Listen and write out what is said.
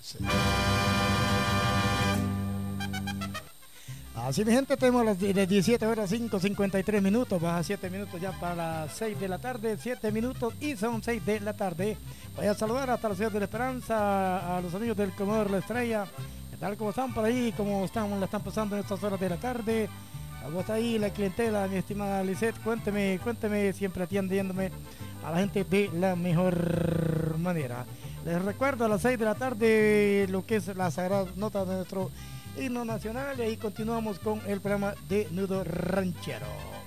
Así mi gente, tenemos las 17 horas 5:53 minutos, baja 7 minutos ya para las 6 de la tarde, 7 minutos y son 6 de la tarde. Voy a saludar hasta la ciudad de la Esperanza a los amigos del Comedor La Estrella. ¿Qué tal? ¿Cómo están por ahí? ¿Cómo están? ¿La están pasando en estas horas de la tarde? ¿Cómo está ahí la clientela, mi estimada Lisette? Cuénteme, siempre atiendiéndome a la gente de la mejor manera. Les recuerdo a las 6 de la tarde lo que es la sagrada nota de nuestro himno nacional y ahí continuamos con el programa de Nudo Ranchero.